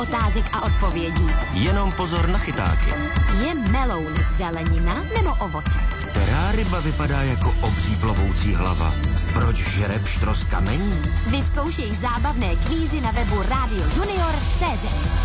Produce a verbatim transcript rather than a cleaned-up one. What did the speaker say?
otázek a odpovědí. Jenom pozor na chytáky. Je meloun zelenina nebo ovoce? Která ryba vypadá jako obří plovoucí hlava? Proč žere pštros kamení? Vyzkoušej zábavné kvízy na webu rádio junior tečka cé zet.